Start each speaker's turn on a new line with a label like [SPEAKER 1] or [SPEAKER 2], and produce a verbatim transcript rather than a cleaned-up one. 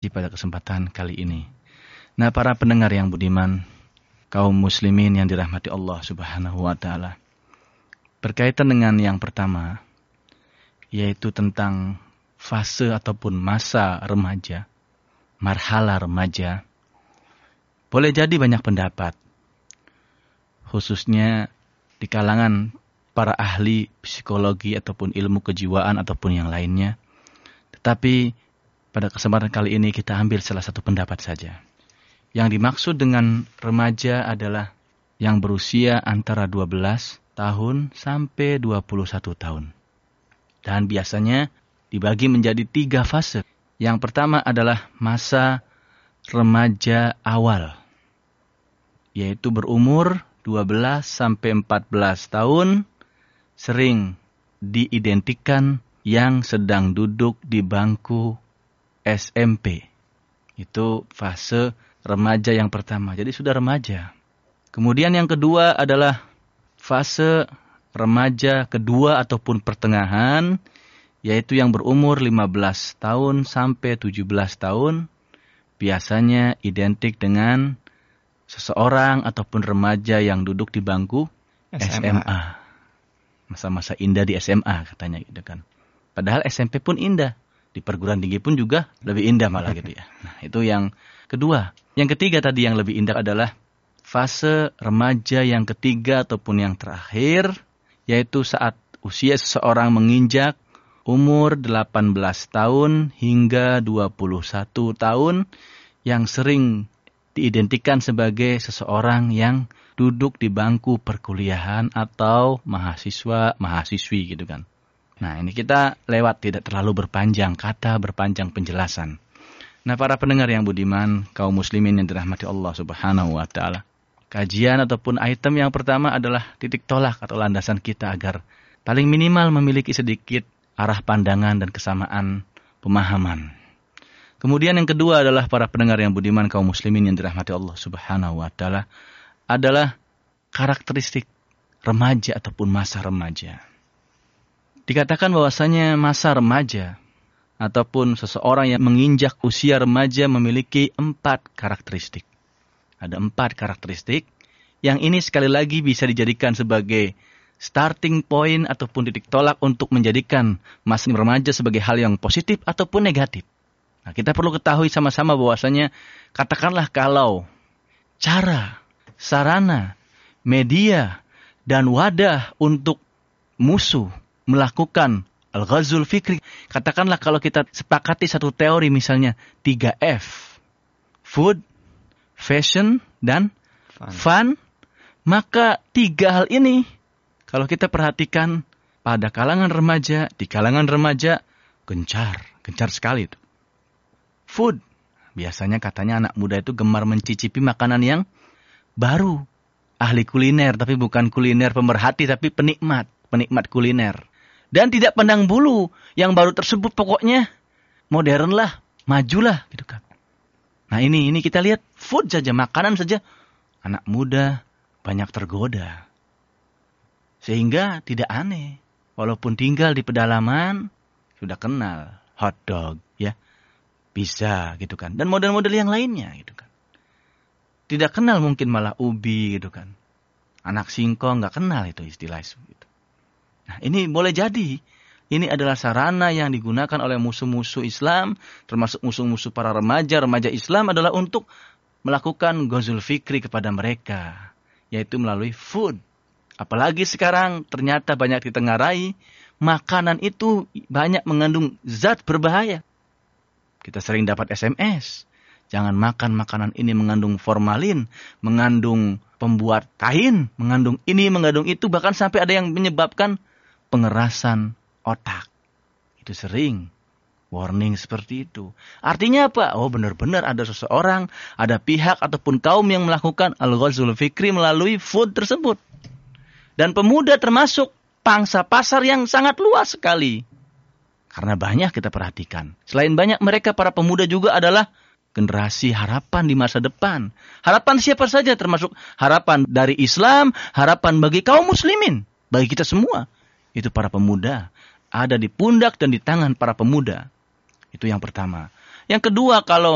[SPEAKER 1] lagi pada kesempatan kali ini. Nah, para pendengar yang budiman, kaum muslimin yang dirahmati Allah Subhanahu wa taala. Berkaitan dengan yang pertama, yaitu tentang fase ataupun masa remaja, marhala remaja. Boleh jadi banyak pendapat, khususnya di kalangan para ahli psikologi ataupun ilmu kejiwaan ataupun yang lainnya. Tetapi pada kesempatan kali ini kita ambil salah satu pendapat saja. Yang dimaksud dengan remaja adalah yang berusia antara dua belas tahun sampai dua puluh satu tahun. Dan biasanya dibagi menjadi tiga fase. Yang pertama adalah masa remaja awal, yaitu berumur dua belas sampai empat belas tahun, sering diidentikan yang sedang duduk di bangku S M P. Itu fase remaja yang pertama. Jadi sudah remaja. Kemudian yang kedua adalah fase remaja kedua ataupun pertengahan, yaitu yang berumur lima belas tahun sampai tujuh belas tahun. Biasanya identik dengan seseorang ataupun remaja yang duduk di bangku S M A. Masa-masa indah di S M A katanya gitu kan. Padahal S M P pun indah. Di perguruan tinggi pun juga lebih indah malah gitu ya. Nah, itu yang kedua. Yang ketiga tadi yang lebih indah adalah fase remaja yang ketiga ataupun yang terakhir, yaitu saat usia seseorang menginjak umur delapan belas tahun hingga dua puluh satu tahun, yang sering diidentikan sebagai seseorang yang duduk di bangku perkuliahan atau mahasiswa, mahasiswi gitu kan. Nah, ini kita lewat, tidak terlalu berpanjang kata, berpanjang penjelasan. Nah, para pendengar yang budiman, kaum muslimin yang dirahmati Allah Subhanahu wa taala. Kajian ataupun item yang pertama adalah titik tolak atau landasan kita agar paling minimal memiliki sedikit arah pandangan dan kesamaan pemahaman. Kemudian yang kedua adalah para pendengar yang budiman, kaum muslimin yang dirahmati Allah Subhanahu wa taala, adalah karakteristik remaja ataupun masa remaja. Dikatakan bahwasanya masa remaja ataupun seseorang yang menginjak usia remaja memiliki empat karakteristik. Ada empat karakteristik yang ini sekali lagi bisa dijadikan sebagai starting point ataupun titik tolak untuk menjadikan masa remaja sebagai hal yang positif ataupun negatif. Nah, kita perlu ketahui sama-sama bahwasanya katakanlah kalau cara, sarana, media, dan wadah untuk musuh melakukan al-ghazul fikri. Katakanlah kalau kita sepakati satu teori misalnya tiga F. Food, fashion, dan fun. fun. Maka tiga hal ini kalau kita perhatikan pada kalangan remaja, di kalangan remaja gencar, gencar sekali itu. Food. Biasanya katanya anak muda itu gemar mencicipi makanan yang baru. Ahli kuliner, tapi bukan kuliner pemerhati, tapi penikmat. Penikmat kuliner. Dan tidak pandang bulu, yang baru tersebut pokoknya modern lah, majulah gitu kan. Nah ini ini kita lihat food saja, makanan saja, anak muda banyak tergoda. Sehingga tidak aneh, walaupun tinggal di pedalaman sudah kenal hot dog ya, bisa gitu kan. Dan model-model yang lainnya gitu kan. Tidak kenal mungkin malah ubi gitu kan. Anak singkong nggak kenal itu istilah itu. Gitu. Nah, ini boleh jadi ini adalah sarana yang digunakan oleh musuh-musuh Islam, termasuk musuh-musuh para remaja, remaja Islam adalah untuk melakukan ghazul fikri kepada mereka, yaitu melalui food. Apalagi sekarang ternyata banyak ditengarai, makanan itu banyak mengandung zat berbahaya. Kita sering dapat S M S, jangan makan makanan ini mengandung formalin, mengandung pembuat kain, mengandung ini, mengandung itu, bahkan sampai ada yang menyebabkan pengerasan otak. Itu sering warning seperti itu. Artinya apa? Oh, benar-benar ada seseorang, ada pihak ataupun kaum yang melakukan al-ghazul fikri melalui food tersebut. Dan pemuda termasuk pangsa pasar yang sangat luas sekali. Karena banyak kita perhatikan. Selain banyak, mereka para pemuda juga adalah generasi harapan di masa depan. Harapan siapa saja, termasuk harapan dari Islam, harapan bagi kaum muslimin, bagi kita semua. Itu para pemuda, ada di pundak dan di tangan para pemuda. Itu yang pertama. Yang kedua, kalau